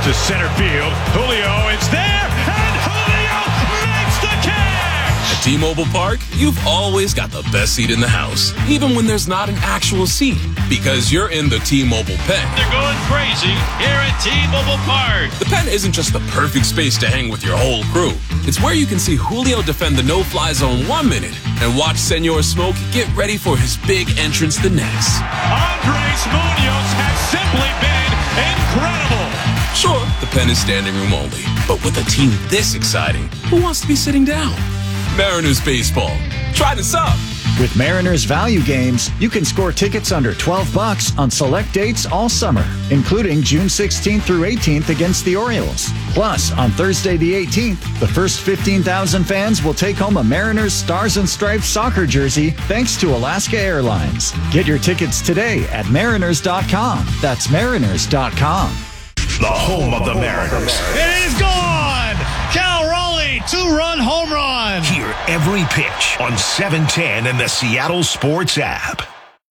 to center field. Julio is there, and Julio makes the catch! At T-Mobile Park, you've always got the best seat in the house, even when there's not an actual seat, because you're in the T-Mobile pen. They're going crazy here at T-Mobile Park. The pen isn't just the perfect space to hang with your whole crew. It's where you can see Julio defend the no-fly zone 1 minute and watch Senor Smoke get ready for his big entrance the next. Andres Munoz has simply been incredible. Sure, the pen is standing room only, but with a team this exciting, who wants to be sitting down? Mariners baseball. Try this out. With Mariners value games, you can score tickets under $12 on select dates all summer, including June 16th through 18th against the Orioles. Plus, on Thursday the 18th, the first 15,000 fans will take home a Mariners Stars and Stripes soccer jersey thanks to Alaska Airlines. Get your tickets today at mariners.com. That's mariners.com. The home of the Mariners. It is gone! Cal Raleigh, 2-run home run! Hear every pitch on 710 and the Seattle Sports app.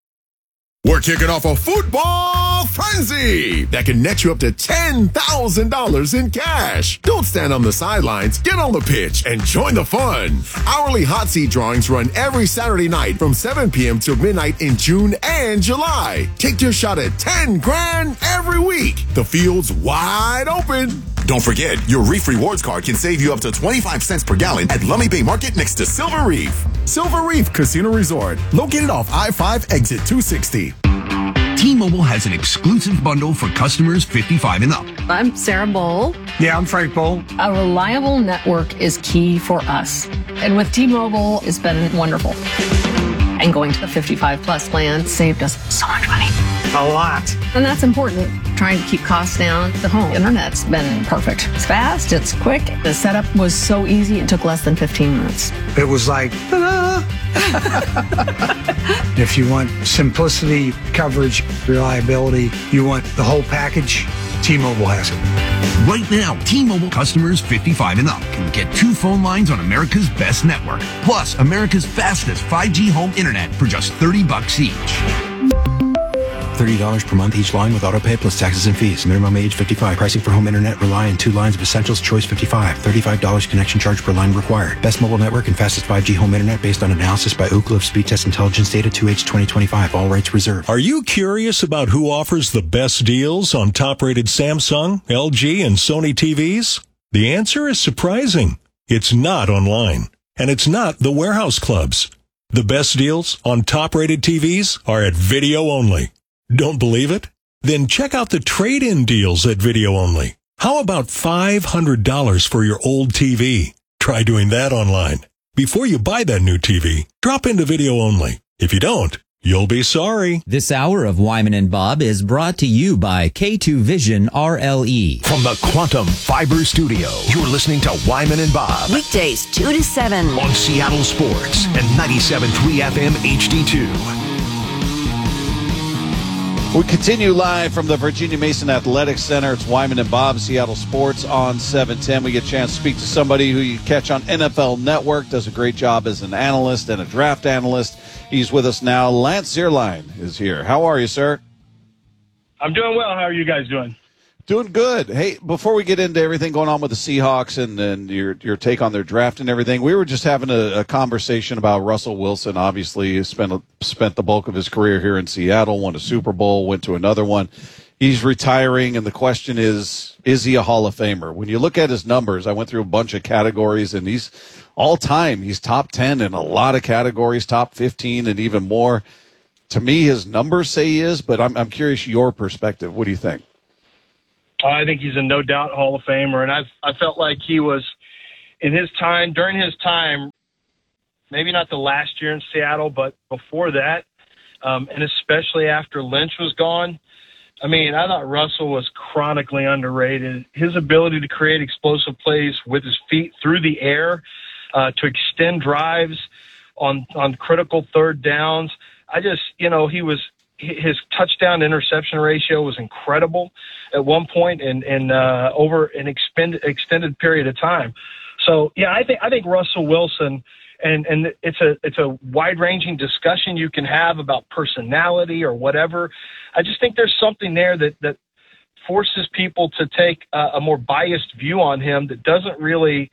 We're kicking off a football frenzy that can net you up to $10,000 in cash. Don't stand on the sidelines. Get on the pitch and join the fun. Hourly hot seat drawings run every Saturday night from 7 p.m. till midnight in June and July. Take your shot at $10,000 every week. The field's wide open. Don't forget, your Reef Rewards card can save you up to 25 cents per gallon at Lummi Bay Market next to Silver Reef. Silver Reef Casino Resort, located off I-5 exit 260. T-Mobile has an exclusive bundle for customers 55 and up. I'm Sarah Bowl. Yeah, I'm Frank Bowl. A reliable network is key for us. And with T-Mobile, it's been wonderful. And going to the 55 plus plan saved us so much money. A lot. And that's important. Trying to keep costs down. The home internet's been perfect. It's fast, it's quick. The setup was so easy, it took less than 15 minutes. It was like, ta-da! If you want simplicity, coverage, reliability, you want the whole package, T-Mobile has it. Right now, T-Mobile customers 55 and up can get 2 phone lines on America's best network, plus America's fastest 5G home internet for just $30 each. $30 per month each line with autopay plus taxes and fees. Minimum age 55. Pricing for home internet rely on 2 lines of essentials. Choice 55. $35 connection charge per line required. Best mobile network and fastest 5G home internet based on analysis by Ookla of Speed Test Intelligence data 2H 2025. All rights reserved. Are you curious about who offers the best deals on top-rated Samsung, LG, and Sony TVs? The answer is surprising. It's not online, and it's not the warehouse clubs. The best deals on top-rated TVs are at Video Only. Don't believe it? Then check out the trade-in deals at Video Only. How about $500 for your old TV? Try doing that online. Before you buy that new TV, drop into Video Only. If you don't, you'll be sorry. This hour of Wyman and Bob is brought to you by K2 Vision RLE. From the Quantum Fiber Studio, you're listening to Wyman and Bob. Weekdays 2 to 7. On Seattle Sports and 97.3 FM HD2. We continue live from the Virginia Mason Athletics Center. It's Wyman and Bob, Seattle Sports on 710. We get a chance to speak to somebody who you catch on NFL Network, does a great job as an analyst and a draft analyst. He's with us now. Lance Zierlein is here. How are you, sir? I'm doing well. How are you guys doing? Doing good. Hey, before we get into everything going on with the Seahawks and your take on their draft and everything, we were just having a conversation about Russell Wilson. Obviously, he spent the bulk of his career here in Seattle, won a Super Bowl, went to another one. He's retiring, and the question is he a Hall of Famer? When you look at his numbers, I went through a bunch of categories, and he's all-time. He's top 10 in a lot of categories, top 15 and even more. To me, his numbers say he is, but I'm curious your perspective. What do you think? I think he's a no doubt Hall of Famer, and I felt like he was during his time, maybe not the last year in Seattle, but before that, and especially after Lynch was gone. I mean, I thought Russell was chronically underrated. His ability to create explosive plays with his feet through the air, to extend drives on critical third downs. His touchdown to interception ratio was incredible at one point and over an extended period of time. So yeah, I think Russell Wilson, and it's a wide-ranging discussion you can have about personality or whatever. I just think there's something there that forces people to take a more biased view on him that doesn't really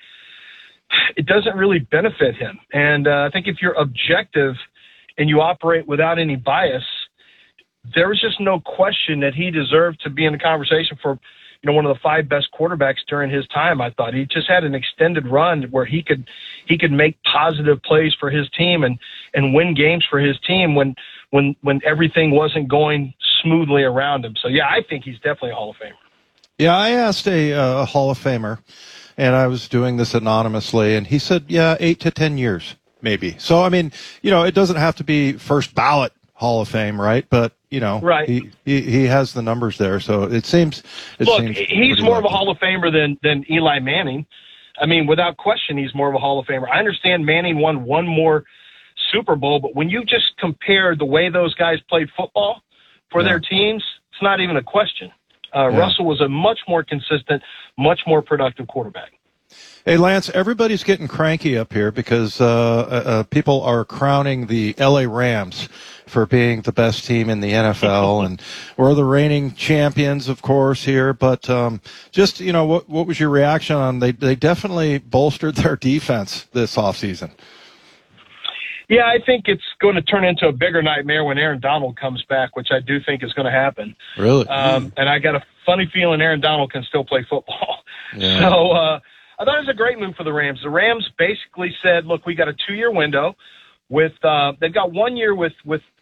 benefit him. And I think if you're objective and you operate without any bias, there was just no question that he deserved to be in the conversation for, one of the 5 best quarterbacks during his time. I thought he just had an extended run where he could make positive plays for his team and win games for his team when everything wasn't going smoothly around him. So yeah, I think he's definitely a Hall of Famer. Yeah, I asked a Hall of Famer, and I was doing this anonymously, and he said, 8 to 10 years, maybe. So, I mean, it doesn't have to be first ballot Hall of Fame, right? But, right. He has the numbers there, so it seems. He's more of a Hall of Famer than Eli Manning. I mean, without question, he's more of a Hall of Famer. I understand Manning won one more Super Bowl, but when you just compare the way those guys played football for their teams, it's not even a question. Russell was a much more consistent, much more productive quarterback. Hey, Lance, everybody's getting cranky up here because people are crowning the L.A. Rams for being the best team in the NFL, and we're the reigning champions, of course, here. But just, what was your reaction on they definitely bolstered their defense this offseason? Yeah, I think it's going to turn into a bigger nightmare when Aaron Donald comes back, which I do think is going to happen. Really? And I got a funny feeling Aaron Donald can still play football. Yeah. So I thought it was a great move for the Rams. The Rams basically said, look, we got a 2-year window with they've got 1 year with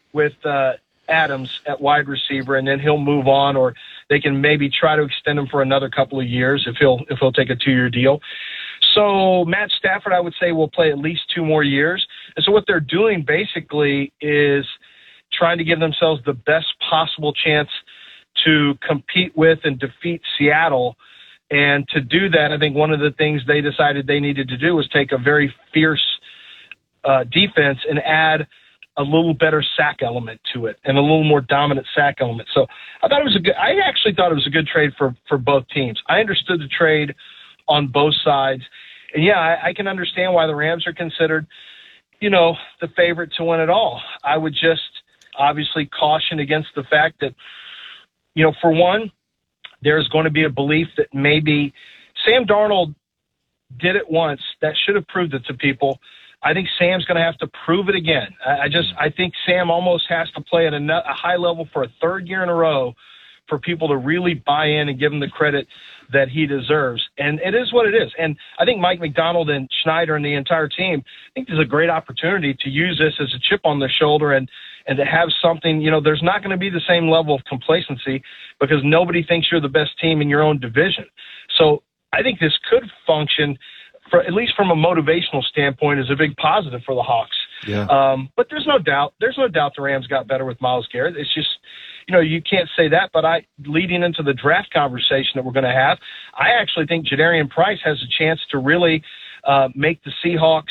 Adams at wide receiver, and then he'll move on, or they can maybe try to extend him for another couple of years if he'll take a 2-year deal. So Matt Stafford, I would say, will play at least 2 more years. And so what they're doing basically is trying to give themselves the best possible chance to compete with and defeat Seattle. And to do that, I think one of the things they decided they needed to do was take a very fierce defense and add a little better sack element to it and a little more dominant sack element. So I actually thought it was a good trade for both teams. I understood the trade on both sides. And yeah, I can understand why the Rams are considered, the favorite to win it all. I would just obviously caution against the fact that, for one, there's going to be a belief that maybe Sam Darnold did it once. That should have proved it to people. I think Sam's going to have to prove it again. I think Sam almost has to play at a high level for a 3rd year in a row for people to really buy in and give him the credit that he deserves. And it is what it is. And I think Mike McDonald and Schneider and the entire team, I think there's a great opportunity to use this as a chip on their shoulder and to have something, there's not going to be the same level of complacency because nobody thinks you're the best team in your own division. So I think this could function, at least from a motivational standpoint, as a big positive for the Hawks. Yeah. But there's no doubt the Rams got better with Myles Garrett. It's just, you can't say that, but leading into the draft conversation that we're going to have, I actually think Jadarian Price has a chance to really make the Seahawks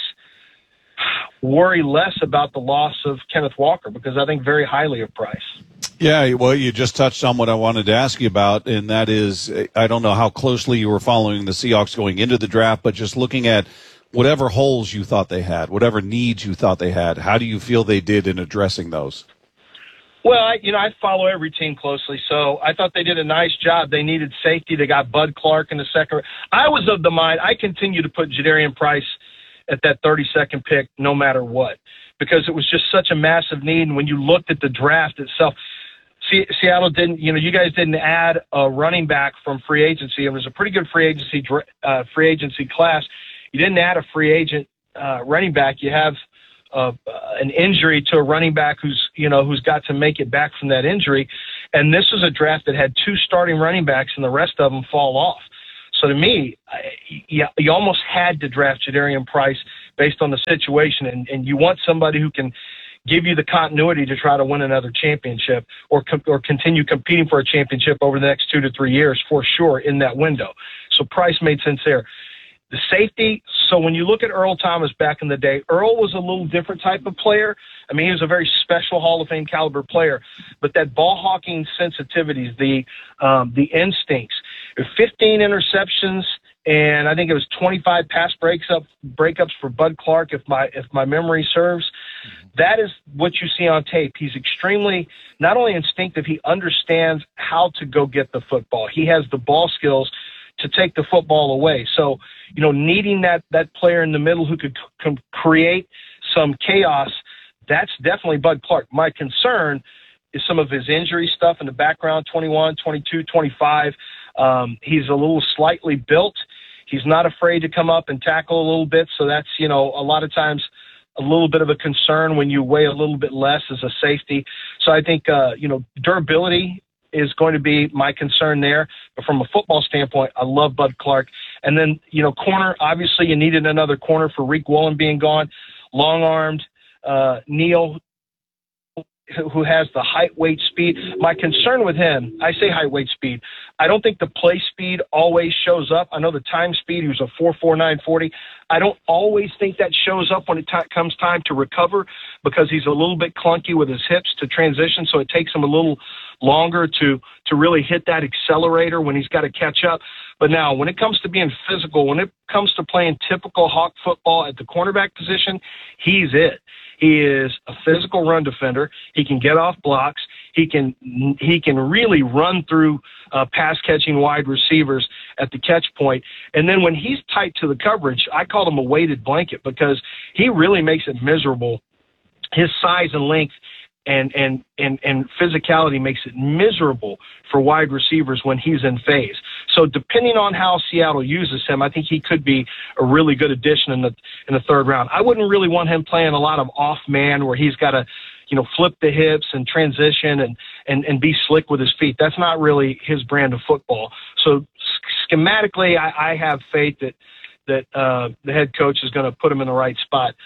worry less about the loss of Kenneth Walker because I think very highly of Price. Yeah, well, you just touched on what I wanted to ask you about, and that is, I don't know how closely you were following the Seahawks going into the draft, but just looking at whatever holes you thought they had, whatever needs you thought they had, how do you feel they did in addressing those? Well, I follow every team closely, so I thought they did a nice job. They needed safety. They got Bud Clark in the second. I was of the mind, I continue to put Jadarian Price at that 32nd pick no matter what because it was just such a massive need. And when you looked at the draft itself, Seattle didn't, you guys didn't add a running back from free agency. It was a pretty good free agency class. You didn't add a free agent running back. You have an injury to a running back who's got to make it back from that injury. And this was a draft that had 2 starting running backs and the rest of them fall off. So to me, you almost had to draft Jadarian Price based on the situation. And you want somebody who can give you the continuity to try to win another championship or continue competing for a championship over the next 2 to 3 years for sure in that window. So Price made sense there. The safety, so when you look at Earl Thomas back in the day, Earl was a little different type of player. I mean, he was a very special Hall of Fame caliber player, but that ball hawking sensitivities, the instincts, 15 interceptions, and I think it was 25 pass breakups for Bud Clark, if my memory serves. that is what you see on tape. He's extremely not only instinctive, he understands how to go get the football. He has the ball skills to take the football away. So, needing that player in the middle who could create some chaos, that's definitely Bud Clark. My concern is some of his injury stuff in the background, 21, 22, 25. He's a little slightly built. He's not afraid to come up and tackle a little bit. So that's, a lot of times a little bit of a concern when you weigh a little bit less as a safety. So I think, durability is going to be my concern there. But from a football standpoint, I love Bud Clark. And then, corner, obviously you needed another corner for Reek Woolen being gone. Long-armed, Neal, who has the height, weight, speed. My concern with him, I say height, weight, speed. I don't think the play speed always shows up. I know the time speed, he was a 4.49 40. I don't always think that shows up when it comes time to recover because he's a little bit clunky with his hips to transition, so it takes him a little longer to really hit that accelerator when he's got to catch up. But now, when it comes to being physical, when it comes to playing typical Hawk football at the cornerback position, he's it. He is a physical run defender. He can get off blocks. He can really run through pass-catching wide receivers at the catch point. And then when he's tight to the coverage, I call him a weighted blanket because he really makes it miserable. His size and length and physicality makes it miserable for wide receivers when he's in phase. So depending on how Seattle uses him, I think he could be a really good addition in the third round. I wouldn't really want him playing a lot of off man where he's got to, flip the hips and transition and be slick with his feet. That's not really his brand of football. So schematically, I have faith that the head coach is going to put him in the right spot.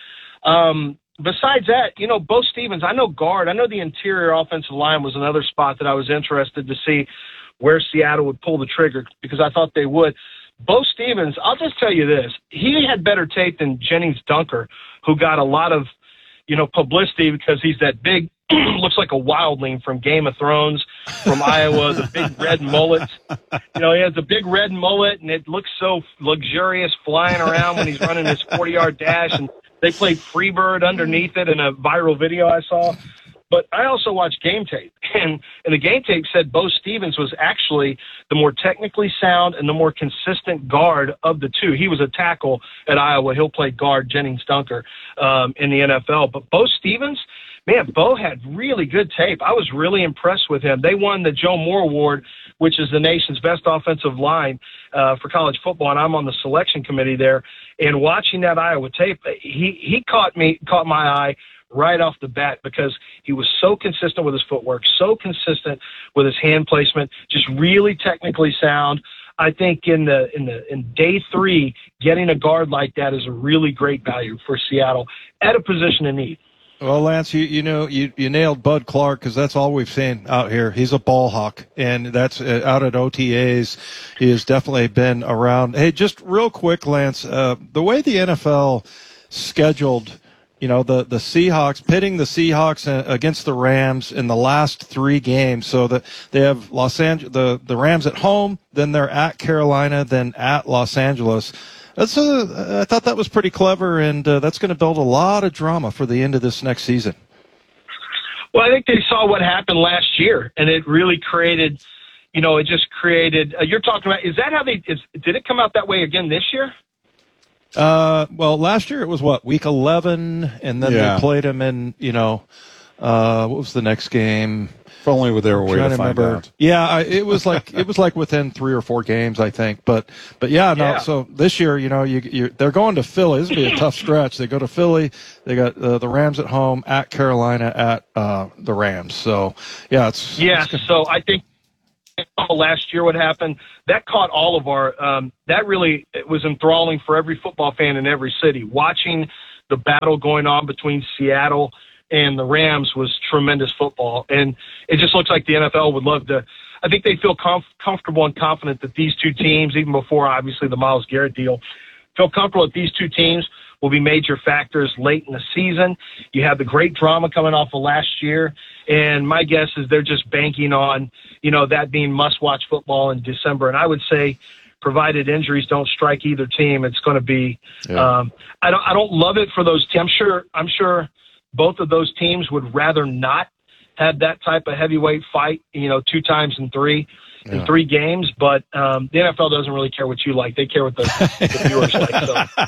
Besides that, Bo Stevens, I know guard. I know the interior offensive line was another spot that I was interested to see where Seattle would pull the trigger because I thought they would. Bo Stevens, I'll just tell you this. He had better tape than Jennings Dunker, who got a lot of, publicity because he's that big, looks like a wildling from Game of Thrones from Iowa, the big red mullet. He has a big red mullet, and it looks so luxurious flying around when he's running his 40-yard dash, and they played Freebird underneath it in a viral video I saw. But I also watched game tape, and the game tape said Bo Stevens was actually the more technically sound and the more consistent guard of the two. He was a tackle at Iowa. He'll play guard Jennings Dunker in the NFL. But Bo Stevens, man, Bo had really good tape. I was really impressed with him. They won the Joe Moore Award, which is the nation's best offensive line for college football, and I'm on the selection committee there. And watching that Iowa tape, he caught my eye right off the bat because he was so consistent with his footwork, so consistent with his hand placement, just really technically sound. I think in day 3, getting a guard like that is a really great value for Seattle at a position of need. Well, Lance, you nailed Bud Clark because that's all we've seen out here. He's a ball hawk, and that's out at OTAs. He has definitely been around. Hey, just real quick, Lance, the way the NFL scheduled the Seahawks, pitting the Seahawks against the Rams in the last 3 games, so that they have the Rams at home, then they're at Carolina, then at Los Angeles. I thought that was pretty clever, and that's going to build a lot of drama for the end of this next season. Well, I think they saw what happened last year, and it really created, it just created. You're talking about, is that how did it come out that way again this year? Well, last year it was week 11, and then they played them in, what was the next game? If only there were a way to find out. Yeah, it was like within 3 or 4 games, I think. But yeah, no. Yeah. So this year, they're going to Philly. This will be a tough stretch. They go to Philly. They got the Rams at home, at Carolina, at the Rams. So yeah, So I think last year what happened, that caught all of our that really was enthralling for every football fan in every city. Watching the battle going on between Seattle and the Rams was tremendous football, and it just looks like the NFL would love to. I think they feel comfortable and confident that these two teams, even before obviously the Myles Garrett deal, feel comfortable that these two teams will be major factors late in the season. You have the great drama coming off of last year, and my guess is they're just banking on, that being must-watch football in December. And I would say, provided injuries don't strike either team, it's going to be. I don't love it for those teams. I'm sure both of those teams would rather not have that type of heavyweight fight, 2 times in 3 games. But the NFL doesn't really care what you like. They care what the viewers like.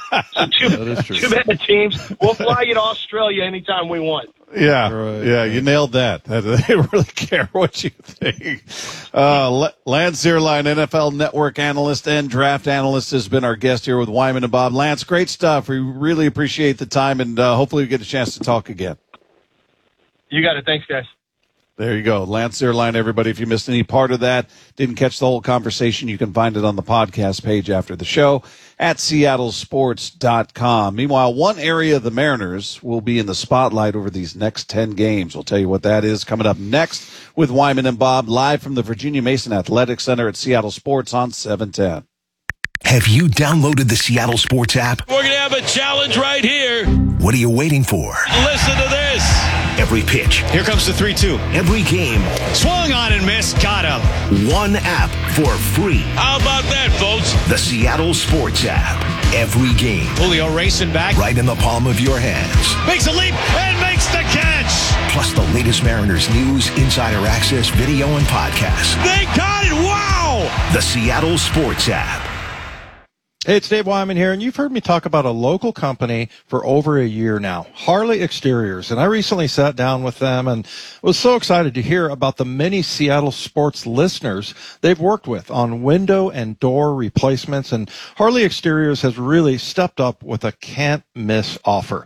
So two bad teams. We'll fly you to Australia anytime we want. Yeah, Right. yeah, you nailed that. They really care what you think. Lance Zierlein, NFL Network analyst and draft analyst, has been our guest here with Wyman and Bob. Lance, great stuff. We really appreciate the time, and hopefully we get a chance to talk again. You got it. Thanks, guys. There you go. Lance Zierlein, everybody. If you missed any part of that, didn't catch the whole conversation, you can find it on the podcast page after the show at seattlesports.com. Meanwhile, one area of the Mariners will be in the spotlight over these next 10 games. We'll tell you what that is coming up next with Wyman and Bob, live from the Virginia Mason Athletic Center at Seattle Sports on 710. Have you downloaded the Seattle Sports app? We're going to have a challenge right here. What are you waiting for? Listen to this. Every pitch. Here comes the 3-2. Every game. Swung on and missed. Got him. One app for free. How about that, folks? The Seattle Sports app. Every game. Julio racing back. Right in the palm of your hands. Makes a leap and makes the catch. Plus the latest Mariners news, insider access, video, and podcasts. They got it. Wow. The Seattle Sports app. Hey, it's Dave Wyman here, and you've heard me talk about a local company for over a year now, Harley Exteriors. And I recently sat down with them and was so excited to hear about the many Seattle sports listeners they've worked with on window and door replacements. And Harley Exteriors has really stepped up with a can't-miss offer.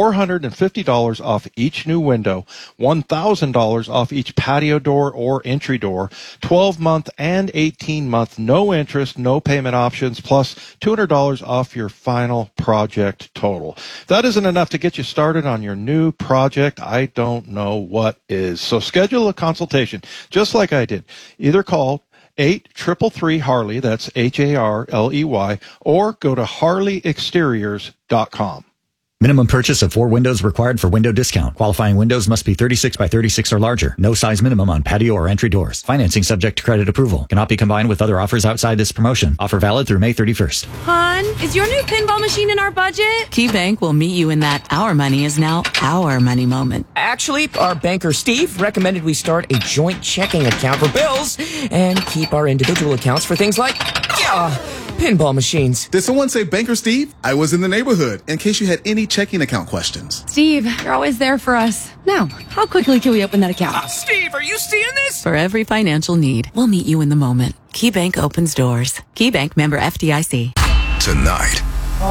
$450 off each new window, $1,000 off each patio door or entry door, 12-month and 18-month, no interest, no payment options, plus $200 off your final project total. If that isn't enough to get you started on your new project, I don't know what is. So schedule a consultation, just like I did. Either call 833-HARLEY, that's HARLEY, or go to harleyexteriors.com. Minimum purchase of 4 windows required for window discount. Qualifying windows must be 36 by 36 or larger. No size minimum on patio or entry doors. Financing subject to credit approval. Cannot be combined with other offers outside this promotion. Offer valid through May 31st. Hon, is your new pinball machine in our budget? KeyBank will meet you in that our money is now our money moment. Actually, our banker Steve recommended we start a joint checking account for bills and keep our individual accounts for things like pinball machines. Did someone say Banker Steve? I was in the neighborhood in case you had any checking account questions. Steve, you're always there for us. Now, how quickly can we open that account? Steve, are you seeing this? For every financial need, we'll meet you in the moment. KeyBank opens doors. KeyBank, member FDIC. Tonight.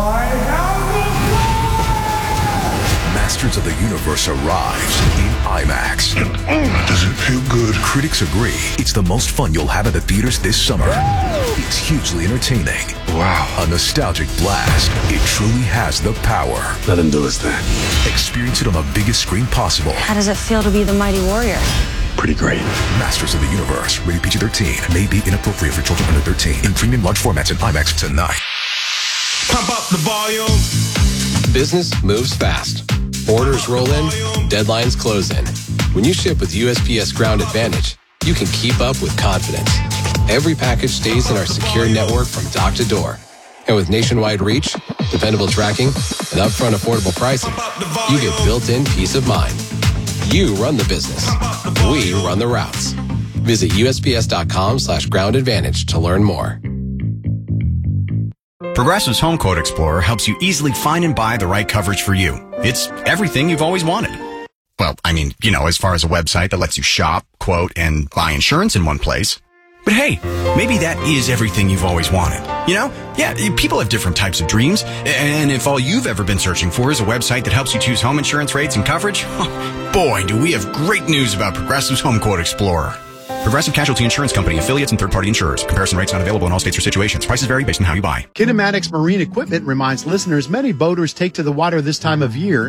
Masters of the Universe arrives in IMAX. Does it feel good? Critics agree it's the most fun you'll have at the theaters this summer. It's hugely entertaining. Wow. A nostalgic blast. It truly has the power. Let him do his thing. Experience it on the biggest screen possible. How does it feel to be the mighty warrior? Pretty great. Masters of the Universe. Rated PG-13. May be inappropriate for children under 13. In premium large formats in IMAX tonight. Pump up the volume. Business moves fast. Orders roll in, deadlines close in. When you ship with USPS Ground Advantage, you can keep up with confidence. Every package stays in our secure network from dock to door. And with nationwide reach, dependable tracking, and upfront affordable pricing, you get built-in peace of mind. You run the business. We run the routes. Visit USPS.com/Ground Advantage to learn more. Progressive's Home Quote Explorer helps you easily find and buy the right coverage for you. It's everything you've always wanted. Well, I mean, as far as a website that lets you shop, quote, and buy insurance in one place. But hey, maybe that is everything you've always wanted. Yeah, people have different types of dreams. And if all you've ever been searching for is a website that helps you choose home insurance rates and coverage, boy, do we have great news about Progressive's Home Quote Explorer. Progressive Casualty Insurance Company, affiliates, and third-party insurers. Comparison rates not available in all states or situations. Prices vary based on how you buy. Kinematics Marine Equipment reminds listeners many boaters take to the water this time of year